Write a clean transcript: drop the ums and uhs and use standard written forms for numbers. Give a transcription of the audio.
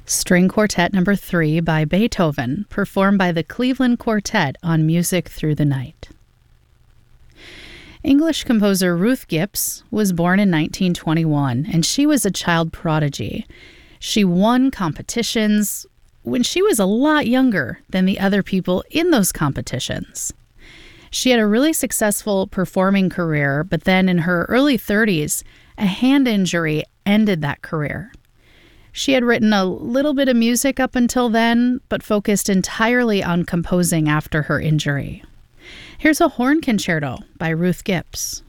String Quartet No. 3 by Beethoven, performed by the Cleveland Quartet on Music Through the Night. English composer Ruth Gipps was born in 1921, and she was a child prodigy. She won competitions when she was a lot younger than the other people in those competitions. She had a really successful performing career, but then in her early 30s, a hand injury ended that career. She had written a little bit of music up until then, but focused entirely on composing after her injury. Here's a horn concerto by Ruth Gipps.